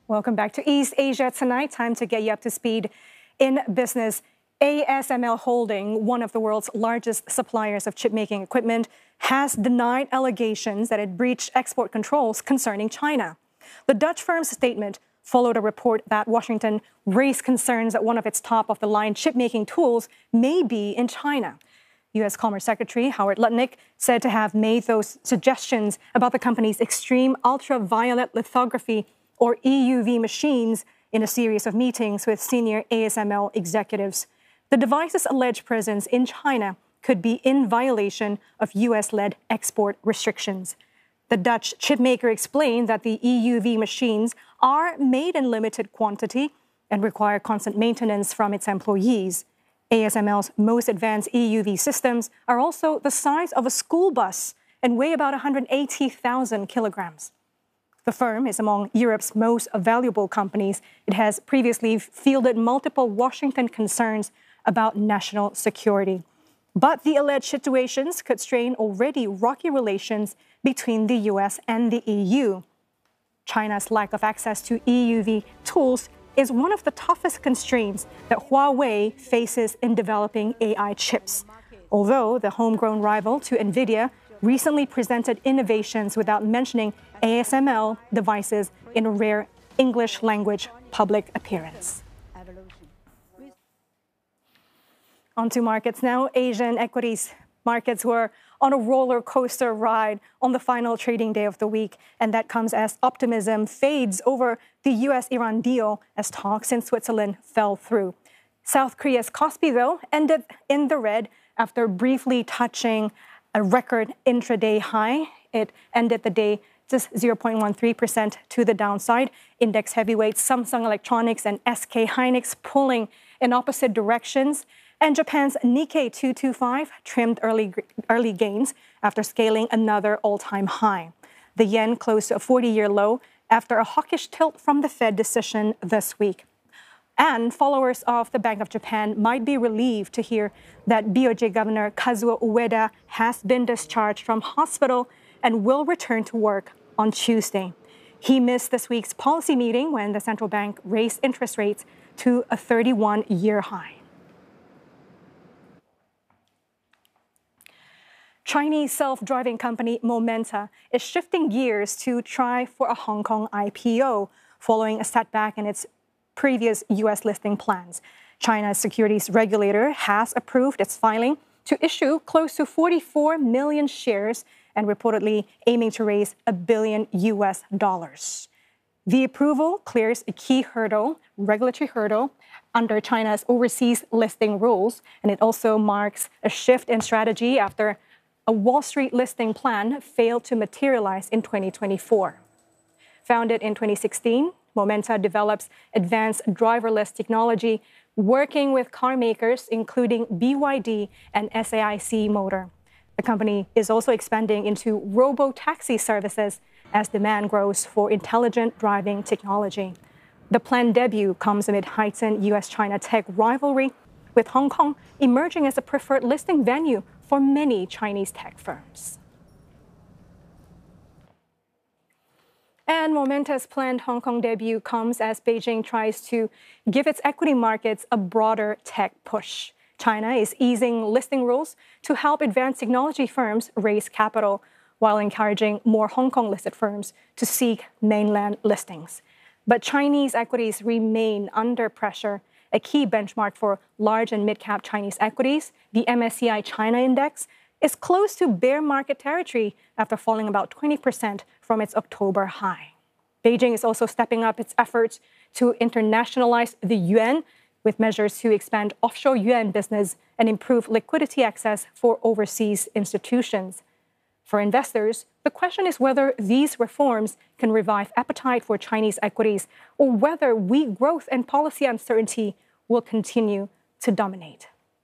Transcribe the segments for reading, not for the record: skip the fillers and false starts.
Welcome back to East Asia Tonight. Time to get you up to speed in business. ASML Holding, one of the world's largest suppliers of chip-making equipment, has denied allegations that it breached export controls concerning China. The Dutch firm's statement followed a report that Washington raised concerns that one of its top-of-the-line chip-making tools may be in China. U.S. Commerce Secretary Howard Lutnick said to have made those suggestions about the company's extreme ultraviolet lithography or EUV machines in a series of meetings with senior ASML executives. The device's alleged presence in China could be in violation of U.S.-led export restrictions. The Dutch chipmaker explained that the EUV machines are made in limited quantity and require constant maintenance from its employees. ASML's most advanced EUV systems are also the size of a school bus and weigh about 180,000 kilograms. The firm is among Europe's most valuable companies. It has previously fielded multiple Washington concerns about national security. But the alleged situations could strain already rocky relations between the U.S. and the EU. China's lack of access to EUV tools is one of the toughest constraints that Huawei faces in developing AI chips. Although the homegrown rival to NVIDIA recently presented innovations without mentioning ASML devices in a rare English language public appearance. On to markets now. Asian equities markets were on a roller coaster ride on the final trading day of the week, and that comes as optimism fades over the US-Iran deal as talks in Switzerland fell through. South Korea's Kospi, though, ended in the red after briefly touching a record intraday high. It ended the day just 0.13% to the downside. Index heavyweights Samsung Electronics and SK Hynix pulling in opposite directions. And Japan's Nikkei 225 trimmed early gains after scaling another all-time high. The yen closed to a 40-year low after a hawkish tilt from the Fed decision this week. And followers of the Bank of Japan might be relieved to hear that BOJ Governor Kazuo Ueda has been discharged from hospital and will return to work on Tuesday. He missed this week's policy meeting when the central bank raised interest rates to a 31-year high. Chinese self-driving company Momenta is shifting gears to try for a Hong Kong IPO following a setback in its previous U.S. listing plans. China's securities regulator has approved its filing to issue close to 44 million shares and reportedly aiming to raise $1 billion. The approval clears a key hurdle, regulatory hurdle, under China's overseas listing rules, and it also marks a shift in strategy after a Wall Street listing plan failed to materialize in 2024. Founded in 2016, Momenta develops advanced driverless technology, working with car makers including BYD and SAIC Motor. The company is also expanding into robo-taxi services as demand grows for intelligent driving technology. The planned debut comes amid heightened U.S.-China tech rivalry, with Hong Kong emerging as a preferred listing venue for many Chinese tech firms. And Momenta's planned Hong Kong debut comes as Beijing tries to give its equity markets a broader tech push. China is easing listing rules to help advanced technology firms raise capital, while encouraging more Hong Kong-listed firms to seek mainland listings. But Chinese equities remain under pressure. A key benchmark for large and mid-cap Chinese equities, the MSCI China Index, is close to bear market territory after falling about 20% from its October high. Beijing is also stepping up its efforts to internationalize the yuan, with measures to expand offshore yuan business and improve liquidity access for overseas institutions. For investors, the question is whether these reforms can revive appetite for Chinese equities or whether weak growth and policy uncertainty will continue to dominate.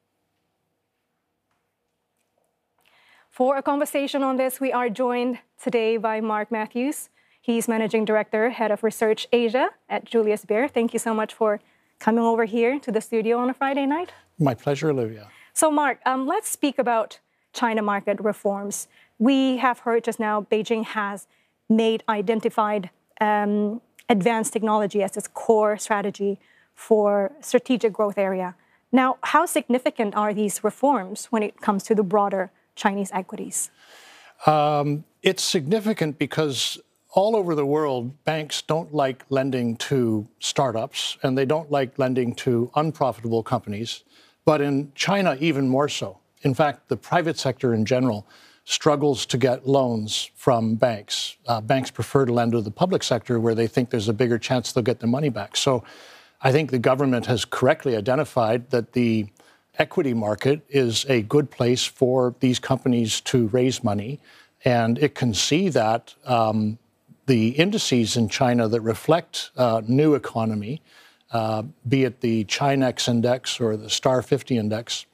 For a conversation on this, we are joined today by Mark Matthews. He's Managing Director, Head of Research Asia at Julius Baer. Thank you so much for coming over here to the studio on a Friday night. My pleasure, Olivia. So Mark, let's speak about China market reforms. We have heard just now Beijing has identified advanced technology as its core strategy for strategic growth area. Now, how significant are these reforms when it comes to the broader Chinese equities? It's significant because all over the world, banks don't like lending to startups, and they don't like lending to unprofitable companies. But in China, even more so. In fact, the private sector in general struggles to get loans from banks. Banks prefer to lend to the public sector where they think there's a bigger chance they'll get their money back. So I think the government has correctly identified that the equity market is a good place for these companies to raise money. And it can see that the indices in China that reflect new economy, be it the Chinex index or the Star 50 index,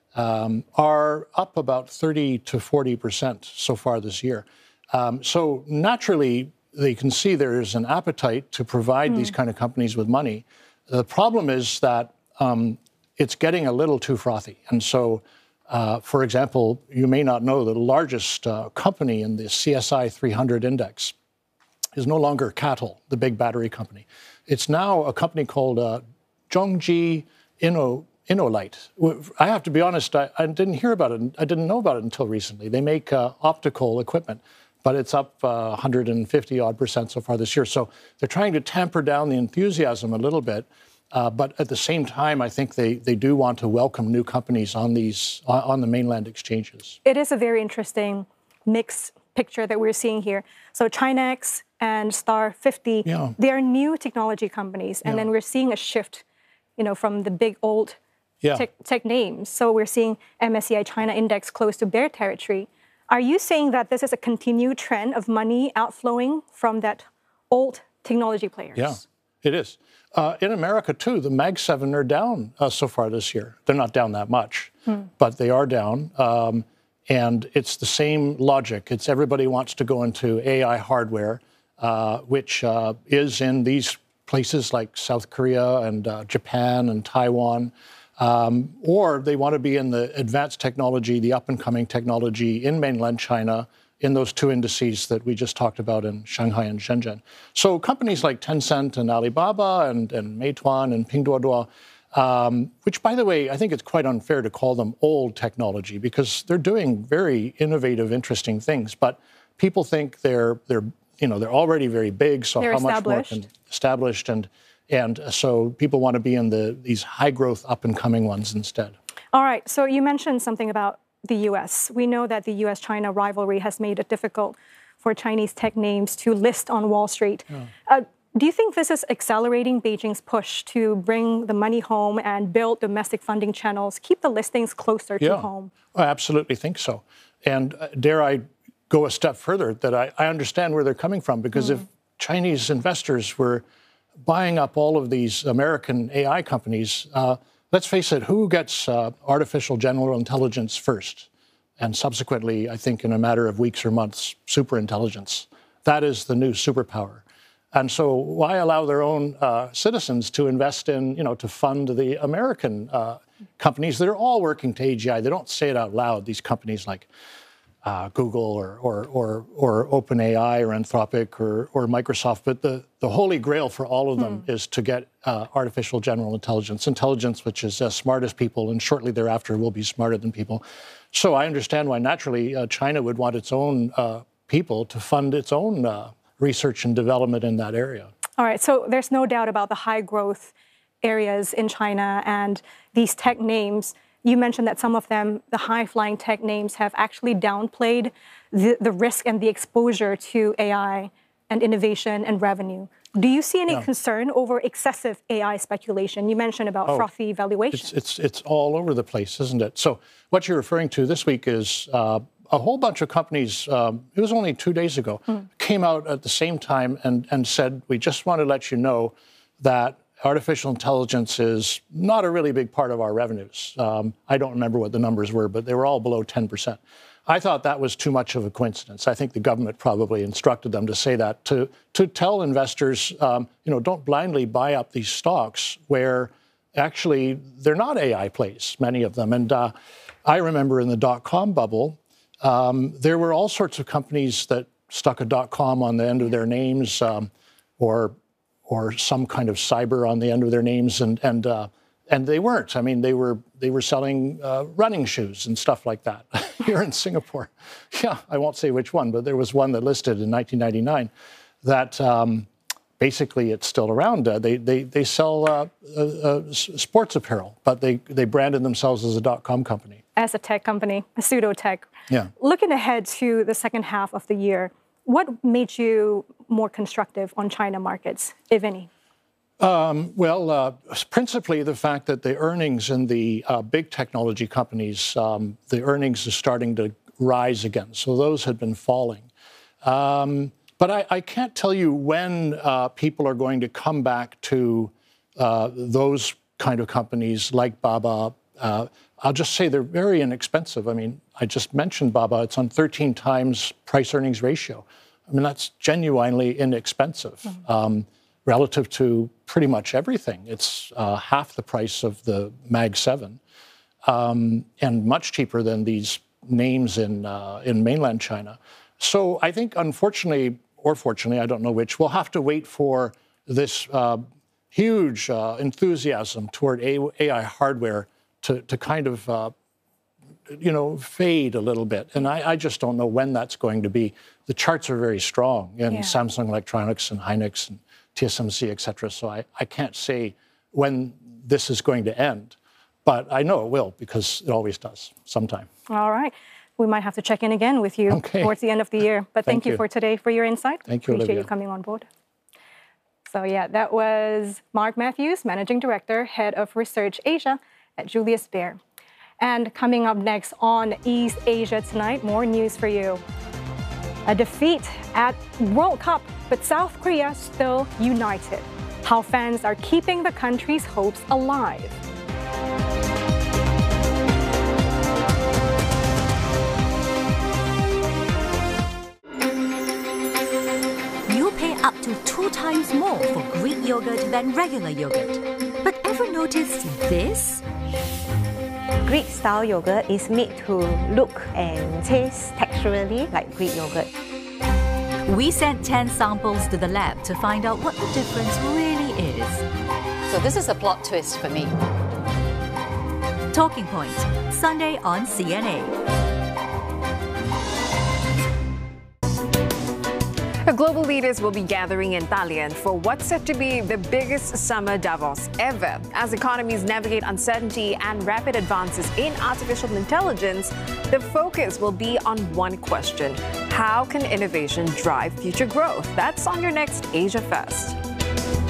are up about 30 to 40% so far this year. So naturally, they can see there is an appetite to provide these kind of companies with money. The problem is that it's getting a little too frothy. And so, for example, you may not know that the largest company in the CSI 300 index is no longer CATL, the big battery company. It's now a company called Zhongji Innolite. I have to be honest, I didn't hear about it. I didn't know about it until recently. They make optical equipment, but it's up 150 odd percent so far this year. So they're trying to tamper down the enthusiasm a little bit. But at the same time, I think they do want to welcome new companies on the mainland exchanges. It is a very interesting mixed picture that we're seeing here. So Chinex and Star 50, they are new technology companies. And then we're seeing a shift, from the big old tech names. So we're seeing MSCI China Index close to bear territory. Are you saying that this is a continued trend of money outflowing from that old technology players? Yeah, it is. In America, too, the Mag 7 are down so far this year. They're not down that much, but they are down. And it's the same logic. It's everybody wants to go into AI hardware, which is in these places like South Korea and Japan and Taiwan. Or they want to be in the advanced technology, the up-and-coming technology in mainland China, in those two indices that we just talked about in Shanghai and Shenzhen. So companies like Tencent and Alibaba and Meituan and Pinduoduo, which, by the way, I think it's quite unfair to call them old technology because they're doing very innovative, interesting things. But people think they're already very big, so how much more can established, and so people want to be in these high-growth, up-and-coming ones instead. All right. So you mentioned something about the U.S. We know that the U.S.-China rivalry has made it difficult for Chinese tech names to list on Wall Street. Do you think this is accelerating Beijing's push to bring the money home and build domestic funding channels, keep the listings closer to home? I absolutely think so. And dare I go a step further, that I understand where they're coming from, because if Chinese investors were buying up all of these American AI companies, let's face it, who gets artificial general intelligence first? And subsequently, I think in a matter of weeks or months, superintelligence. That is the new superpower. And so why allow their own citizens to invest in, to fund the American companies that are all working to AGI? They don't say it out loud, these companies like Google or OpenAI or Anthropic or Microsoft. But the holy grail for all of them is to get artificial general intelligence which is as smart as people, and shortly thereafter will be smarter than people. So I understand why naturally China would want its own people to fund its own research and development in that area. All right. So there's no doubt about the high growth areas in China and these tech names. You mentioned that some of them, the high-flying tech names, have actually downplayed the risk and the exposure to AI and innovation and revenue. Do you see any concern over excessive AI speculation? You mentioned about frothy valuations. It's all over the place, isn't it? So what you're referring to this week is a whole bunch of companies, it was only 2 days ago, came out at the same time and said, we just want to let you know that artificial intelligence is not a really big part of our revenues. I don't remember what the numbers were, but they were all below 10%. I thought that was too much of a coincidence. I think the government probably instructed them to say that, to tell investors, don't blindly buy up these stocks where actually they're not AI plays, many of them. And I remember in the dot-com bubble, there were all sorts of companies that stuck a .com on the end of their names, or or some kind of cyber on the end of their names, and they weren't. I mean, they were selling running shoes and stuff like that here in Singapore. Yeah, I won't say which one, but there was one that listed in 1999 that basically it's still around. They sell sports apparel, but they branded themselves as a .com company. As a tech company, a pseudo tech. Yeah. Looking ahead to the second half of the year, what made you more constructive on China markets, if any? Principally the fact that the earnings in the big technology companies, the earnings are starting to rise again. So those had been falling. But I can't tell you when people are going to come back to those kind of companies like Baba. I'll just say they're very inexpensive. I mean, I just mentioned Baba. It's on 13 times price-earnings ratio. I mean, that's genuinely inexpensive relative to pretty much everything. It's half the price of the Mag 7 and much cheaper than these names in mainland China. So I think, unfortunately, or fortunately, I don't know which, we'll have to wait for this huge enthusiasm toward AI hardware to kind of, fade a little bit. And I just don't know when that's going to be. The charts are very strong in Samsung Electronics and Hynix and TSMC, et cetera. So I can't say when this is going to end. But I know it will, because it always does sometime. All right. We might have to check in again with you towards the end of the year. But thank you for today, for your insight. Thank you, Appreciate Olivia. you coming on board. So yeah, that was Mark Matthews, Managing Director, Head of Research Asia at Julius Baer. And coming up next on East Asia Tonight, more news for you. A defeat at World Cup, but South Korea still united. How fans are keeping the country's hopes alive. You'll pay up to 2 times more for Greek yogurt than regular yogurt. But ever noticed this? Greek-style yogurt is made to look and taste texturally like Greek yogurt. We sent 10 samples to the lab to find out what the difference really is. So this is a plot twist for me. Talking Point, Sunday on CNA. The global leaders will be gathering in Dalian for what's set to be the biggest summer Davos ever. As economies navigate uncertainty and rapid advances in artificial intelligence, the focus will be on one question: how can innovation drive future growth? That's on your next Asia Fest.